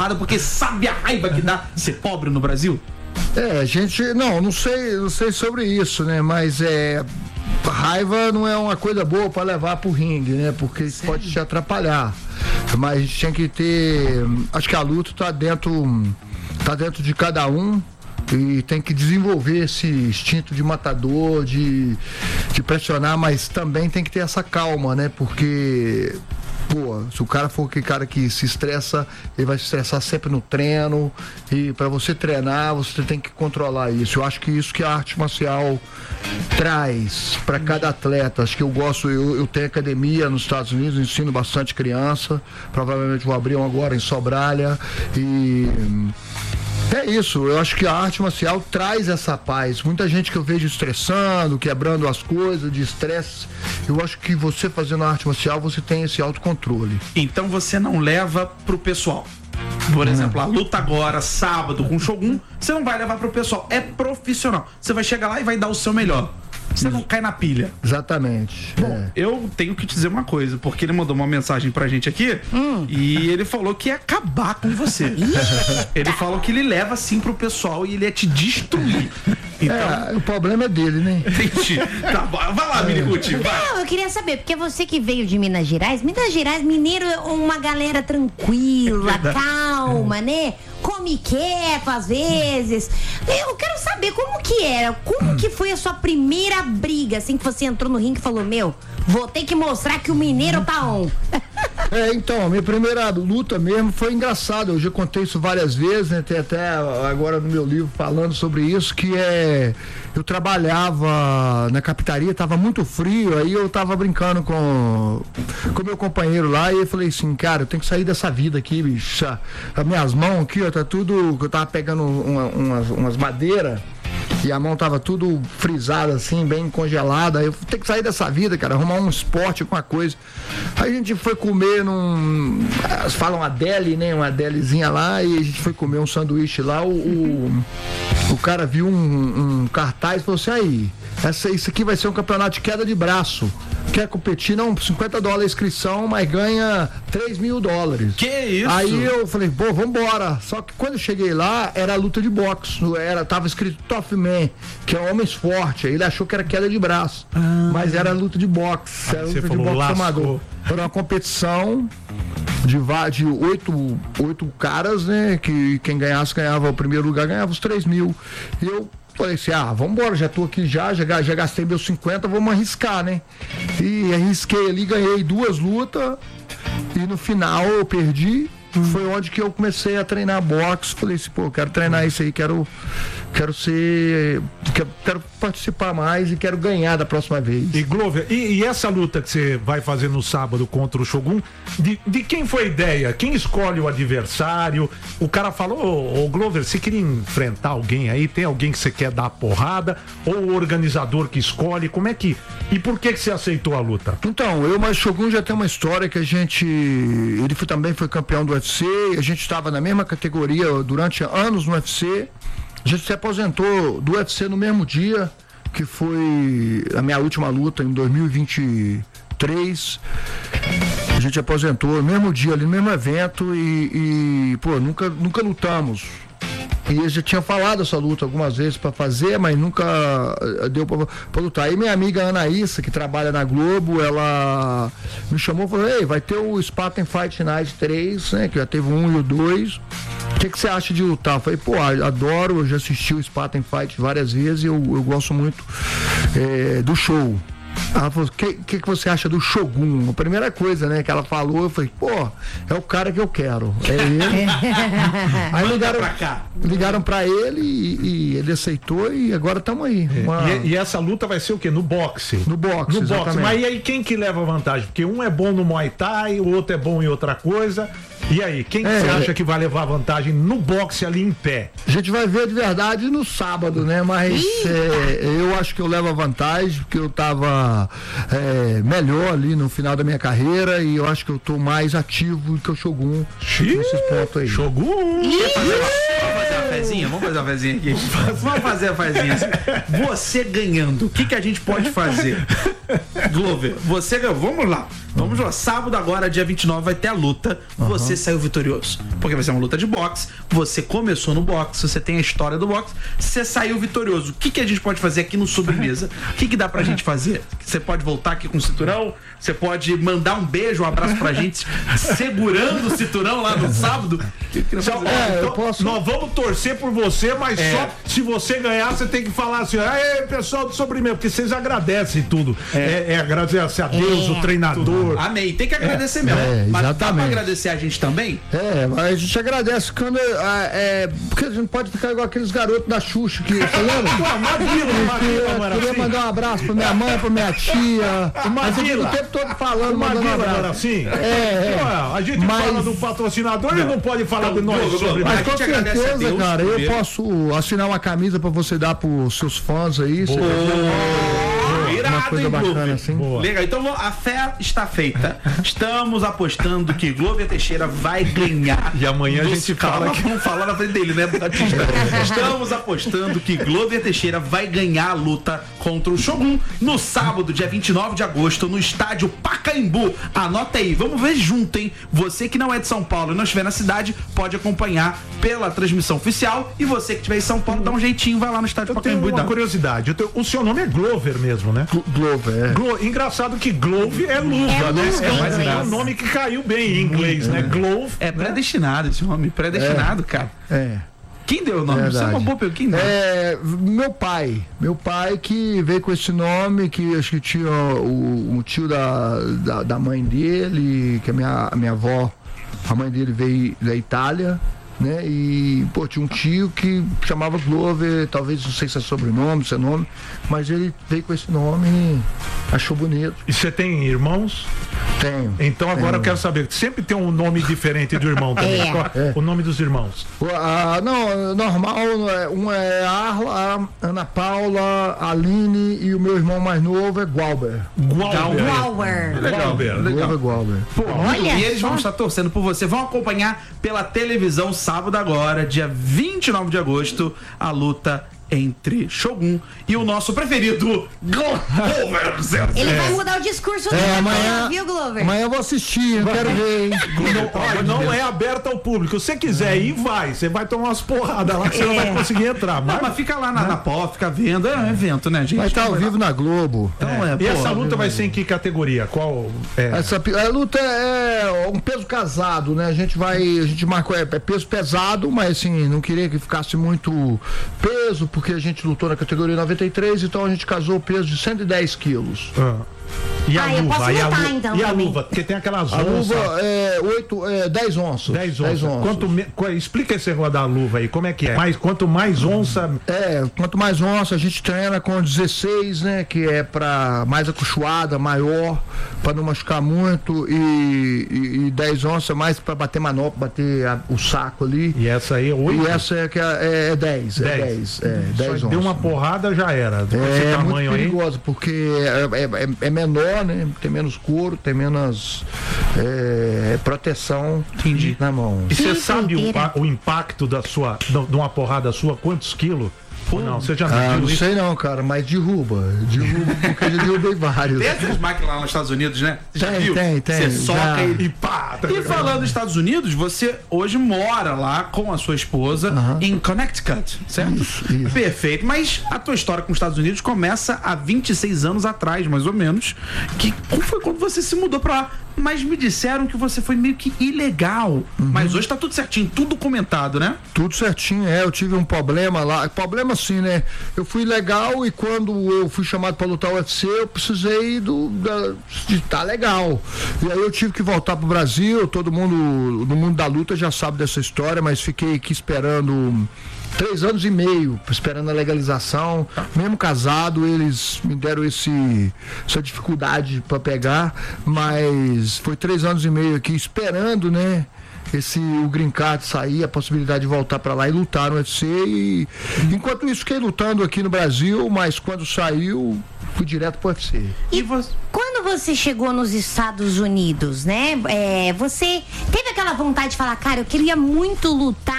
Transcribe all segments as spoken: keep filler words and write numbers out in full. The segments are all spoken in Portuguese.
porrada porque sabe a raiva que dá ser pobre no Brasil? É, a gente, não, não sei, não sei sobre isso, né, mas é, raiva não é uma coisa boa para levar pro ringue, né, porque Sério? pode te atrapalhar, mas a gente tinha que ter, acho que a luta tá dentro, tá dentro de cada um, e tem que desenvolver esse instinto de matador, de, de pressionar, mas também tem que ter essa calma, né, porque... Pô, se o cara for aquele cara que se estressa, ele vai se estressar sempre no treino, e para você treinar, você tem que controlar isso. Eu acho que isso que a arte marcial traz para cada atleta. Acho que eu gosto, eu, eu tenho academia nos Estados Unidos, ensino bastante criança, provavelmente vou abrir um agora em Sobralha, e... É isso, eu acho que a arte marcial traz essa paz. Muita gente que eu vejo estressando, quebrando as coisas, de estresse. Eu acho que você fazendo a arte marcial, você tem esse autocontrole. Então você não leva pro pessoal. Por exemplo, a luta agora, sábado, com o Shogun, você não vai levar pro pessoal. É profissional. Você vai chegar lá e vai dar o seu melhor. Você não cai na pilha. Exatamente. Bom, é. eu tenho que te dizer uma coisa, porque ele mandou uma mensagem pra gente aqui hum. e ele falou que ia acabar com você. Ele falou que ele leva assim pro pessoal e ele ia te destruir. Então... É, o problema é dele, né? Entendi. Tá bom. Vai lá, Miniguti, vai. Não, eu queria saber, porque você que veio de Minas Gerais, Minas Gerais, mineiro é uma galera tranquila, é calma, né? Come quieto às vezes. Eu quero saber como que era, como que foi a sua primeira briga, assim que você entrou no ringue e falou, meu, vou ter que mostrar que o mineiro tá on. É, então, a minha primeira luta mesmo foi engraçada, eu já contei isso várias vezes, né? Tem até agora no meu livro falando sobre isso, que é, eu trabalhava na capitaria, tava muito frio, aí eu tava brincando com com meu companheiro lá, e eu falei assim, cara, eu tenho que sair dessa vida aqui, bicho, as minhas mãos aqui, ó, tá tudo, eu tava pegando uma, umas, umas madeiras, e a mão tava tudo frisada assim, bem congelada. Eu tenho que sair dessa vida, cara, arrumar um esporte, alguma coisa. Aí a gente foi comer num... Elas falam uma deli, né? Uma delizinha lá, e a gente foi comer um sanduíche lá. O, o, o cara viu um, um cartaz e falou assim, aí, essa, isso aqui vai ser um campeonato de queda de braço. Quer competir? Não, cinquenta dólares a inscrição, mas ganha três mil dólares. Que isso? Aí eu falei, pô, vambora. Só que quando eu cheguei lá, era luta de boxe. Era, tava escrito Tough Man, que é homens fortes. Aí ele achou que era queda de braço. Ah. Mas era luta de boxe. Era luta de boxe amador. Era uma competição de, de oito, oito caras, né? Que quem ganhasse, ganhava o primeiro lugar, ganhava os três mil. E eu falei assim, ah, vambora, já tô aqui já, já, já gastei meus cinquenta, vamos arriscar, né? E arrisquei ali, ganhei duas lutas, e no final eu perdi. Foi onde que eu comecei a treinar boxe. Falei assim, pô, quero treinar isso aí, quero, quero ser, quero, quero participar mais e quero ganhar da próxima vez. E Glover, e, e essa luta que você vai fazer no sábado contra o Shogun, de, de quem foi a ideia? Quem escolhe o adversário? O cara falou, ô, ô Glover, você queria enfrentar alguém aí? Tem alguém que você quer dar porrada? Ou o organizador que escolhe? Como é que... E por que que você aceitou a luta? Então, eu, mas o Shogun já tem uma história que a gente... Ele foi, também foi campeão do U F C, a gente estava na mesma categoria durante anos no U F C. A gente se aposentou do U F C no mesmo dia, que foi a minha última luta em dois mil e vinte e três. A gente aposentou no mesmo dia, ali no mesmo evento, e, e pô, nunca, nunca lutamos. E eu já tinha falado essa luta algumas vezes para fazer, mas nunca deu para lutar. Aí minha amiga Anaísa, que trabalha na Globo, ela me chamou e falou, ei, vai ter o Spartan Fight Night três, né, que já teve o um e o dois. O que, que você acha de lutar? Eu falei, pô, adoro, eu já assisti o Spartan Fight várias vezes, e eu, eu gosto muito é, do show. Ela falou, o que, que, que você acha do Shogun? A primeira coisa, né, que ela falou, eu falei, pô, é o cara que eu quero. É ele. Aí ligaram pra, cá. ligaram pra ele e, e ele aceitou, e agora estamos aí. Uma... E, e essa luta vai ser o quê? No boxe? No boxe, No boxe. Mas e aí quem que leva vantagem? Porque um é bom no Muay Thai, o outro é bom em outra coisa. E aí, quem é, você acha que vai levar vantagem no boxe ali em pé? A gente vai ver de verdade no sábado, né? Mas é, eu acho que eu levo a vantagem, porque eu tava é, melhor ali no final da minha carreira, e eu acho que eu tô mais ativo que o Shogun nesses pontos aí. Shogun! Quer fazer uma, vamos fazer uma fezinha? Vamos fazer uma fezinha aqui. Vamos fazer a fezinha. Você ganhando, o que, que a gente pode fazer? Glover, você ganhou. Vamos lá. Vamos lá. Sábado agora, dia vinte e nove, vai ter a luta. Uhum. Você saiu vitorioso. Porque vai ser uma luta de boxe. Você começou no boxe, você tem a história do boxe. Você saiu vitorioso. O que, que a gente pode fazer aqui no Sobremesa? O que, que dá pra gente fazer? Você pode voltar aqui com o cinturão? Você pode mandar um beijo, um abraço pra gente segurando o cinturão lá no sábado? Que que Só, é, então, posso... Nós vamos torcer por você, mas é. só se você ganhar, você tem que falar assim: "Ei, pessoal do Sobremesa", porque vocês agradecem tudo. É, é, é agradecer a Deus, é. o treinador. Tudo. Amém. Tem que agradecer é. mesmo. É, mas dá pra agradecer a gente também? É, mas a gente agradece quando. É, é, porque a gente pode ficar igual aqueles garotos da Xuxa que. Você lembra? Pô, Maguila, Maguila, eu queria mandar um abraço pra minha mãe, pra minha tia. Mas eu o tempo todo falando, o mandando um abraço. Assim? É, é. Ué, a gente mas... fala do patrocinador e não pode falar do nosso sobre. Mas com certeza, Deus, cara, eu primeiro. posso assinar uma camisa pra você dar pros seus fãs aí. Boa. Você uma coisa bacana assim. Boa. Legal, então a fé está feita. Estamos apostando que Glover Teixeira vai ganhar. E amanhã a gente fala que... Vamos falar na frente dele, né? Estamos apostando que Glover Teixeira vai ganhar a luta contra o Shogun no sábado, dia vinte e nove de agosto, no estádio Pacaembu. Anota aí, vamos ver junto, hein? Você que não é de São Paulo e não estiver na cidade, pode acompanhar pela transmissão oficial. E você que estiver em São Paulo, dá um jeitinho, vai lá no estádio eu Pacaembu. Tenho uma e dá. curiosidade, tenho... o seu nome é Glover mesmo, né? Glover, é. Glo... Engraçado que Glove é luva, é né? Luva, é, mas é um nome que caiu bem em inglês, né? Glove. É predestinado esse nome, predestinado, é. cara. É. Quem deu o nome? Verdade. Você é uma boa pergunta. Quem deu? É, meu pai. Meu pai que veio com esse nome, que acho que tinha o, o tio da, da, da mãe dele, que a minha, a minha avó, a mãe dele veio da Itália, né? E, pô, tinha um tio que chamava Glover, talvez, não sei se é sobrenome, se é nome, mas ele veio com esse nome e achou bonito. E você tem irmãos? Tenho. Então agora tenho. eu quero saber, sempre tem um nome diferente do irmão também. É. Qual é o nome dos irmãos? Ah, não, normal, um é Arla, Ana Paula, Aline e o meu irmão mais novo é Gualber. Gualber. Gualber. Legal, legal. Gualber. Pô, olha, e eles vão estar torcendo por você, vão acompanhar pela televisão sábado agora, dia vinte e nove de agosto, a luta entre Shogun e o nosso preferido Glover. Ele é. vai mudar o discurso é, dele, amanhã, viu, Glover? Amanhã eu vou assistir, eu quero ver, hein? Não, não é aberto ao público. Se você quiser ir, vai. Você vai tomar umas porradas lá que você é. não vai conseguir entrar. Mas, não, mas fica lá na, na pó, fica vendo. É um evento, né, gente? Vai estar ao vivo na Globo. Então, é. É, e porra, essa luta vai ser em que categoria? Qual é? Essa, a luta é um peso casado, né? A gente vai, a gente marcou, é, é peso pesado, mas assim, não queria que ficasse muito peso, porque a gente lutou na categoria noventa e três, então a gente casou o peso de cento e dez quilos. Ah. E a ah, luva? Eu posso e a, lutar, lu então, e a também. luva? Porque tem aquelas a onças. luva é, oito, é dez onças. dez onças. Quanto me... Explica esse negócio da luva aí, como é que é? Mais, quanto mais onça... É, quanto mais onça, a gente treina com dezesseis, né? Que é pra mais acolchoada, maior, pra não machucar muito. E, e, e dez onças mais pra bater manopla, bater a, o saco ali. E essa aí é oito? E essa é, que é, é dez. É dez. É dez onças. Deu uma porrada, já era. É, é muito perigoso, porque é, é, é menor, né? Tem menos couro, tem menos é, proteção. Entendi. Na mão. E você sabe o, o impacto da sua, de uma porrada sua, quantos quilos? Ou não, você já ah, não isso? sei não, cara, mas derruba. Derruba, porque eu já derrubei vários. Tem essas máquinas lá nos Estados Unidos, né? Você tem, já viu? tem, tem. Você soca já. e pá. Tá e falando dos Estados Unidos, você hoje mora lá com a sua esposa uh-huh. em Connecticut, certo? Isso, isso. Perfeito. Mas a tua história com os Estados Unidos começa há vinte e seis anos atrás, mais ou menos. Que foi quando você se mudou pra lá. Mas me disseram que você foi meio que ilegal. Uhum. Mas hoje tá tudo certinho, tudo documentado, né? Tudo certinho, é. Eu tive um problema lá. Problema assim, né? Eu fui legal e quando eu fui chamado para lutar o U F C, eu precisei do, da, de estar tá legal. E aí eu tive que voltar pro Brasil. Todo mundo no mundo da luta já sabe dessa história, mas fiquei aqui esperando três anos e meio, esperando a legalização. Mesmo casado, eles me deram esse, essa dificuldade para pegar, mas foi três anos e meio aqui esperando, né? Esse, o green card sair, a possibilidade de voltar para lá e lutar no U F C. E enquanto isso, fiquei lutando aqui no Brasil, mas quando saiu, fui direto pro U F C. E você... quando você chegou nos Estados Unidos, né? É, você teve aquela vontade de falar, cara, eu queria muito lutar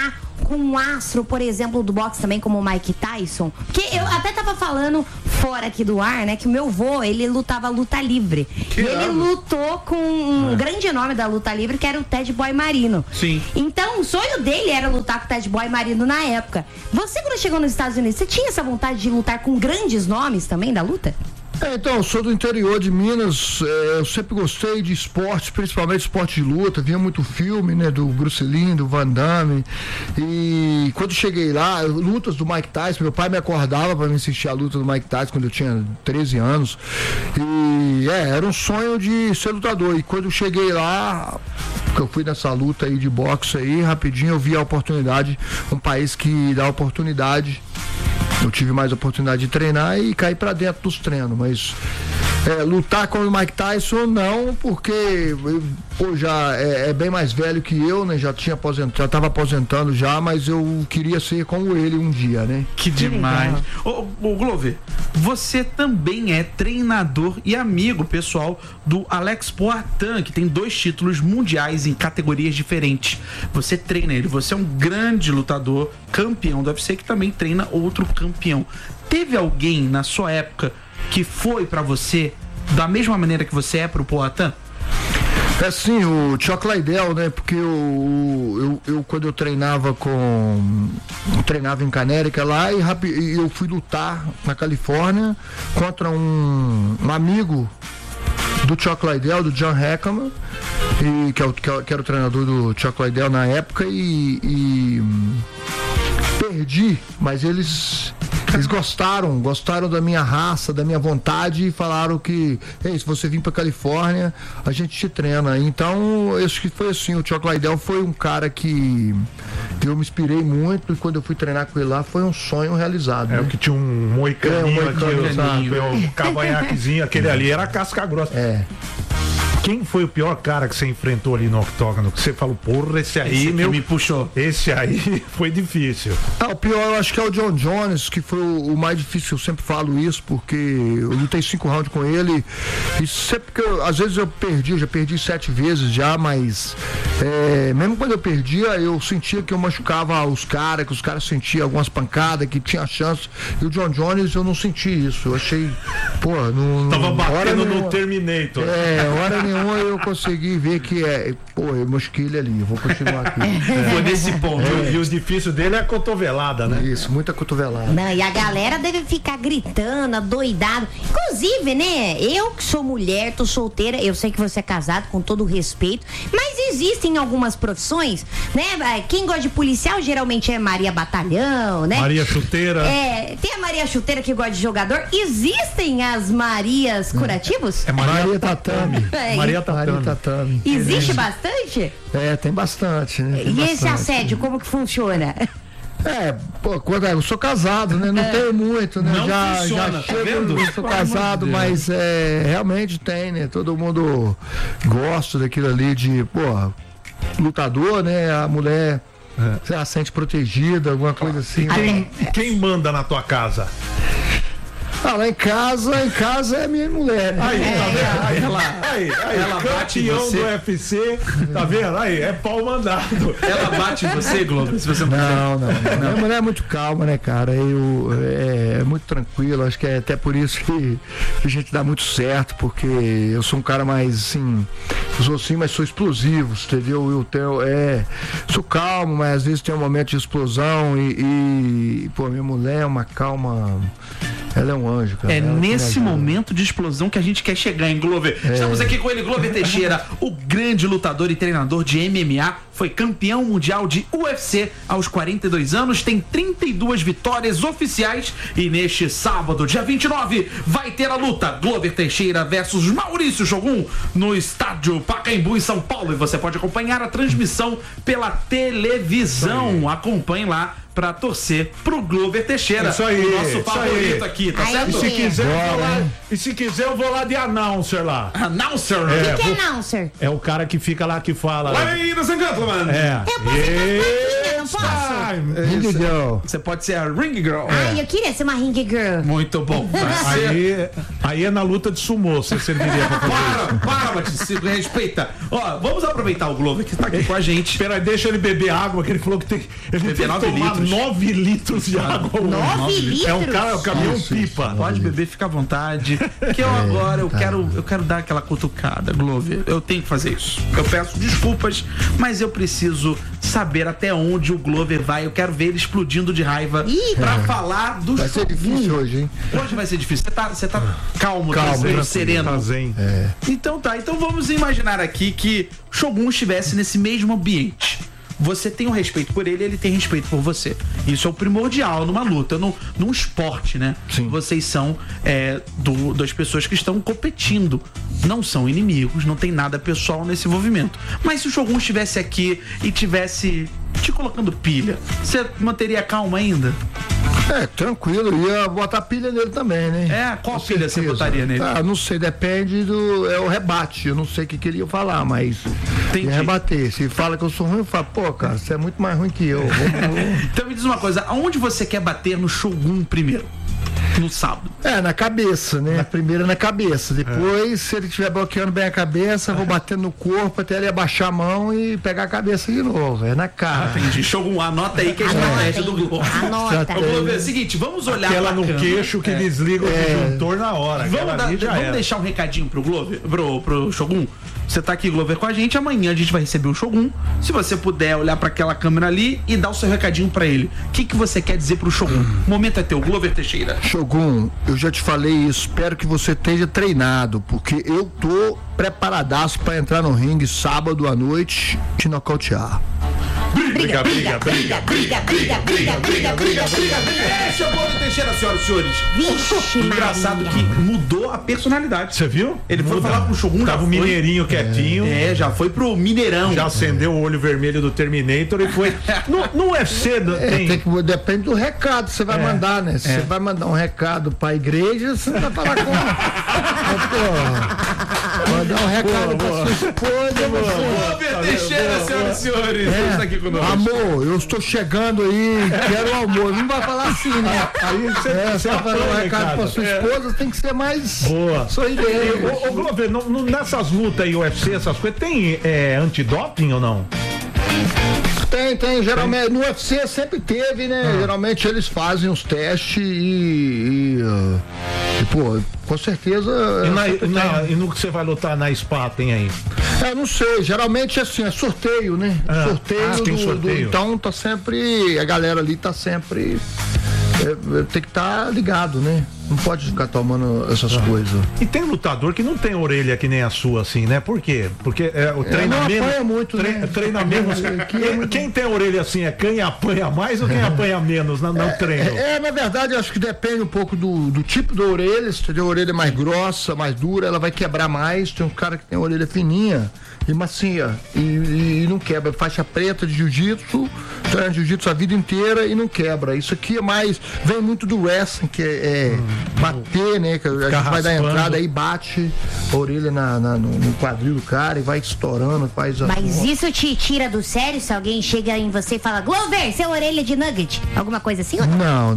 com um astro, por exemplo, do boxe também, como o Mike Tyson? Porque eu até tava falando fora aqui do ar, né, que o meu vô, ele lutava luta livre. Que e ele amo. lutou com um É. grande nome da luta livre, que era o Ted Boy Marino. Sim. Então, o sonho dele era lutar com o Ted Boy Marino na época. Você, quando chegou nos Estados Unidos, você tinha essa vontade de lutar com grandes nomes também da luta? É, então, eu sou do interior de Minas, é, eu sempre gostei de esportes, principalmente esporte de luta, via muito filme, né, do Bruce Lee, do Van Damme, e quando cheguei lá, lutas do Mike Tyson, meu pai me acordava para me assistir a luta do Mike Tyson quando eu tinha treze anos, e é, era um sonho de ser lutador, e quando eu cheguei lá, que eu fui nessa luta aí de boxe aí, rapidinho eu vi a oportunidade, um país que dá oportunidade. Eu tive mais oportunidade de treinar e cair pra dentro dos treinos, mas é, lutar com o Mike Tyson não, porque eu, pô, já é, é bem mais velho que eu, né? Já tinha aposentado, já tava aposentando já, mas eu queria ser como ele um dia, né? Que demais. Ô, ô, Glover, você também é treinador e amigo pessoal do Alex Poatan, que tem dois títulos mundiais em categorias diferentes. Você treina ele, você é um grande lutador, campeão do U F C, que também treina outro campeão. Teve alguém na sua época que foi pra você da mesma maneira que você é pro Poatan? É sim, o Chuck Liddell, né? Porque eu, eu, eu quando eu treinava com. Eu treinava em Canérica lá e, rapi, e eu fui lutar na Califórnia contra um, um amigo do Chuck Liddell, do John Hackman, e, que, é o, que, é, que era o treinador do Chuck Liddell na época, e, e perdi, mas eles. Eles gostaram, gostaram da minha raça, da minha vontade e falaram que, ei, se você vir pra Califórnia, a gente te treina. Então, eu acho que foi assim, o Chuck Liddell foi um cara que eu me inspirei muito e quando eu fui treinar com ele lá, foi um sonho realizado. É né? o que tinha um moicaninho É, um aqui, moicaninho, o cavanhaquezinho, aquele ali era casca grossa. É. Quem foi o pior cara que você enfrentou ali no octógono? Que você falou, porra, esse aí, Esse meu. me puxou. Esse aí foi difícil. Ah, o pior eu acho que é o John Jones, que foi o, o mais difícil, eu sempre falo isso, porque eu lutei cinco rounds com ele, e sempre que eu, às vezes eu perdi, eu já perdi sete vezes já, mas é, mesmo quando eu perdia, eu sentia que eu machucava os caras, que os caras sentiam algumas pancadas, que tinha chance, e o John Jones eu não senti isso, eu achei, pô, não... Tava batendo no nenhuma, Terminator. É, hora nenhuma eu consegui ver que é, pô, eu machuquei ele ali, eu vou continuar aqui. Foi nesse ponto. E o difícil dele é a cotovelada, né? Isso, muita cotovelada. Não, e a galera deve ficar gritando, adoidado. Inclusive, né, eu que sou mulher, tô solteira, eu sei que você é casado, com todo o respeito, mas existem algumas profissões, né? Quem gosta de policial geralmente é Maria Batalhão, né? Maria Chuteira. É, tem a Maria Chuteira que gosta de jogador. Existem as Marias curativos? É Maria, Maria Tatame. É, Maria Tatame. Maria Tatame. Existe bastante? É, tem bastante, né? Tem E esse bastante. assédio, como que funciona? É, pô, quando eu sou casado, né? Não tenho muito, né? Não já, funciona, já tá chego, vendo? eu sou Pelo casado, amor de mas é, realmente tem, né? Todo mundo gosta daquilo ali de, pô, lutador, né? A mulher se ela sente protegida, alguma coisa assim. Quem, quem manda na tua casa? Ah, lá em casa, em casa é minha mulher, né? Aí, tá vendo? Aí, Ela- aí, aí, ela bate em campeão você. do U F C, tá vendo? Aí, é pau mandado. Ela bate em você, Glover, se você não quiser. Não, não, não. Minha mulher é muito calma, né, cara? Eu, é, é muito tranquilo. Acho que é até por isso que a gente dá muito certo, porque eu sou um cara mais assim. Eu sou assim, mas sou explosivo, entendeu? Eu tenho. É, sou calmo, mas às vezes tem um momento de explosão e. e pô, minha mulher é uma calma. Ela é um anjo, cara. É Ela que me nesse ajuda. momento de explosão que a gente quer chegar em Glover. Estamos aqui com ele, Glover Teixeira, o grande lutador e treinador de M M A. Foi campeão mundial de U F C aos quarenta e dois anos, tem trinta e duas vitórias oficiais. E neste sábado, dia vinte e nove, vai ter a luta Glover Teixeira versus Maurício Shogun no estádio Pacaembu, em São Paulo. E você pode acompanhar a transmissão pela televisão. Acompanhe lá pra torcer pro Glover Teixeira, Isso aí, o nosso isso favorito aí. aqui, tá Aí, certo? E se quiser, eu vou lá, Bora, hein? e se quiser, eu vou lá de announcer lá. Announcer! É, O que é vou- announcer? É o cara que fica lá que fala. Ladies and gentlemen! É. Eu posso entrar com a não posso? Eita, Ring Girl. Você pode ser a Ring Girl. Ai, eu queria ser uma ring girl. Muito bom. Você- Aí, aí é na luta de sumô, você serviria pra fazer isso. Para, para, Batista, se respeita. Ó, vamos aproveitar o Glover que tá aqui com a gente. Espera aí, deixa ele beber água, que ele falou que tem, ele tem que nove tomar litros. nove litros de água. Nove litros? É um cara, é um caminhão Isso, pipa. Pode beber, fica à vontade. Que eu agora eu quero, eu quero dar aquela cutucada, Glover. Eu tenho que fazer isso. Eu peço desculpas, mas eu preciso saber até onde o Glover vai. Eu quero ver ele explodindo de raiva Ih, pra falar do Vai ser difícil hoje, hein? Hoje vai ser difícil. Você tá, você tá calmo, Calmo, tranquilo, tranquilo, sereno. Tá zen. Então tá, então vamos imaginar aqui que Shogun estivesse nesse mesmo ambiente. Você tem um respeito por ele, ele tem respeito por você. Isso é o primordial numa luta, num, num esporte, né? Sim. Vocês são é, do, das pessoas que estão competindo. Não são inimigos, não tem nada pessoal nesse envolvimento. Mas se o Shogun estivesse aqui e tivesse te colocando pilha, você manteria calma ainda? É, tranquilo, ia botar pilha nele também, né? É, qual Com pilha você certeza. botaria nele? Ah, não sei, depende do. É o rebate. Eu não sei o que queria falar, mas. Entendi. Ia rebater. Se fala que eu sou ruim, eu falo, pô, cara, você é muito mais ruim que eu. Vamos- Então me diz uma coisa, aonde você quer bater no Shogun primeiro? No sábado. É, na cabeça, né? Primeiro na cabeça. Depois, se ele estiver bloqueando bem a cabeça, eu vou batendo no corpo até ele abaixar a mão e pegar a cabeça de novo. É na cara. Entendi. Shogun, anota aí que é a estratégia do Globo. Anota. Ô, Globo, é o seguinte, vamos olhar Aquela pra no câmera. queixo que desliga o disjuntor na hora. Vamos, Aquela dar- ali já vamos era. deixar um recadinho pro Glover, pro, pro Shogun. Você tá aqui, Glover, com a gente. Amanhã a gente vai receber o Shogun. Se você puder olhar pra aquela câmera ali e dar o seu recadinho pra ele. O que, que você quer dizer pro Shogun? O momento é teu, Glover Teixeira. Shogun, eu já te falei isso, espero que você esteja treinado, porque eu tô preparadaço pra entrar no ringue sábado à noite e te nocautear. Briga, briga, briga, briga, briga, briga, briga, briga, briga. Esse é o Glover Teixeira, senhoras e senhores. Vixe, Engraçado Maria. que mudou a personalidade. Você viu? Ele foi Muda. falar com o Shogun, já Tava o foi. mineirinho quietinho. É, já foi pro Mineirão. Já acendeu o olho vermelho do Terminator e foi. No, no U F C É, tem. tem que, depende do recado que você vai mandar, né? Se você vai mandar um recado pra igreja, você não vai falar com. Mas, pô, mandar um recado pra sua esposa, você. Glover Teixeira, senhoras e senhores. Ele está aqui conosco. Amor, eu estou chegando aí, quero o almoço. Não vai falar assim, né? Aí você, É, você você vai fazer um apanha, recado cara. pra sua É. esposa, tem que ser mais Boa. sorridente. Ô, ô, Glover, no- no- nessas lutas aí, U F C, essas coisas, tem é, antidoping ou não? Tem, tem, geralmente, no U F C sempre teve, né? Geralmente eles fazem os testes e, e, uh, e, pô, com certeza. E, na- sempre na- tem. e no que você vai lutar na SPA, tem aí? É, não sei, geralmente assim, é sorteio, né? Ah, sorteio, ah, tem do, do- sorteio. então tá sempre, a galera ali tá sempre, é, é, tem que estar tá ligado, né? Não pode ficar tomando essas coisas. E tem lutador que não tem orelha que nem a sua, assim, né? Por quê? Porque é, o treinamento. não apanha muito, tre- né? Treinamento. Que é muito- Quem tem orelha assim é quem apanha mais ou quem apanha menos no, no treino? É, é, na verdade, acho que depende um pouco do, do tipo da orelha. Se tem a orelha mais grossa, mais dura, ela vai quebrar mais. Tem um cara que tem a orelha fininha e macia e, e não quebra. Faixa preta de jiu-jitsu, treina jiu-jitsu a vida inteira e não quebra. Isso aqui é mais, vem muito do wrestling, que é, é bater, né? Que a gente vai dar a raspando. entrada aí, bate a orelha na, na- no, no quadril do cara e vai estourando, faz a. Mas isso te tira do sério se alguém chega em você e fala, Glover, seu orelha de nugget? Alguma coisa assim ou não? Não,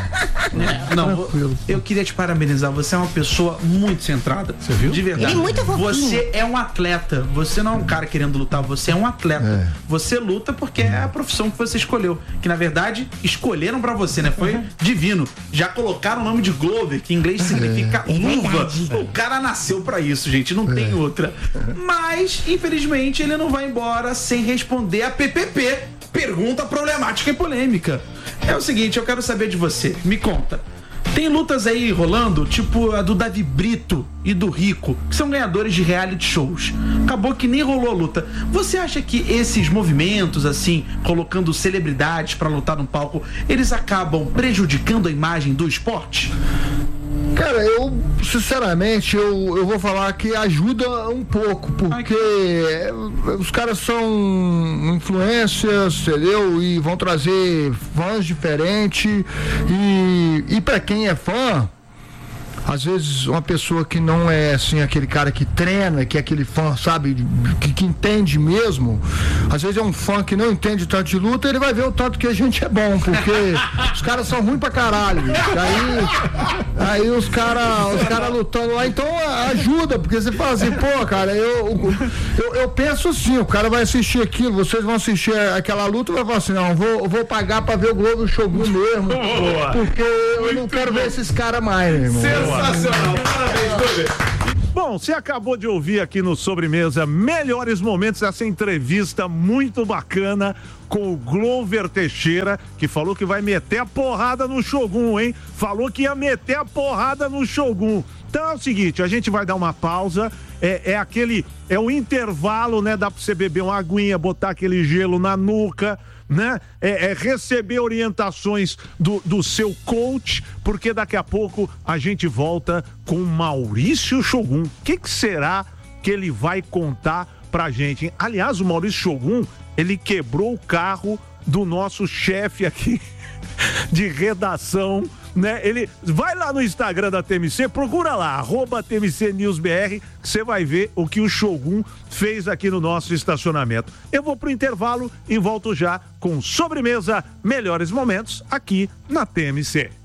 não. Não, Tranquilo. eu queria te parabenizar. Você é uma pessoa muito centrada. Você viu? De verdade. Ele é muito fofinho. Você é um atleta. Você não é um cara querendo lutar. Você é um atleta. É. Você luta porque é a profissão que você escolheu. Que na verdade escolheram pra você, né? Foi divino. Já colocaram o nome de Glover, que em inglês significa É luva. verdade. O cara nasceu pra isso, gente. Não tem outra. Mas, infelizmente, ele não vai embora sem responder a P P P. Pergunta problemática e polêmica. É o seguinte, eu quero saber de você. Me conta. Tem lutas aí rolando, tipo a do Davi Brito e do Rico, que são ganhadores de reality shows. Acabou que nem rolou a luta. Você acha que esses movimentos, assim, colocando celebridades pra lutar no palco, eles acabam prejudicando a imagem do esporte? Cara, eu, sinceramente, eu, eu vou falar que ajuda um pouco, porque os caras são influências, entendeu? E vão trazer fãs diferentes. E, e pra quem é fã, às vezes uma pessoa que não é assim, aquele cara que treina, que é aquele fã, sabe, que, que entende mesmo, às vezes é um fã que não entende tanto de luta, ele vai ver o tanto que a gente é bom, porque os caras são ruins pra caralho. Aí, aí os caras os cara lutando lá, então ajuda, porque você fala assim, pô, cara, eu, eu, eu penso assim, o cara vai assistir aquilo, vocês vão assistir aquela luta e vai falar assim, não, vou, vou pagar pra ver o Globo Shogun mesmo, boa, porque eu muito não quero bom. ver esses caras mais, meu irmão. Sensacional, parabéns, Glover. Bom, você acabou de ouvir aqui no Sobremesa melhores momentos dessa entrevista muito bacana com o Glover Teixeira, que falou que vai meter a porrada no Shogun, hein? Falou que ia meter a porrada no Shogun. Então é o seguinte, a gente vai dar uma pausa, é, é aquele, é o intervalo, né? Dá pra você beber uma aguinha, botar aquele gelo na nuca, né? É, é receber orientações do, do seu coach, porque daqui a pouco a gente volta com Maurício Shogun. O que, que será que ele vai contar pra gente, hein? Aliás, o Maurício Shogun, ele quebrou o carro do nosso chefe aqui de redação, né? Ele vai lá no Instagram da T M C, procura lá, arroba T M C News B R, que você vai ver o que o Shogun fez aqui no nosso estacionamento. Eu vou pro intervalo e volto já com Sobremesa, melhores momentos aqui na T M C.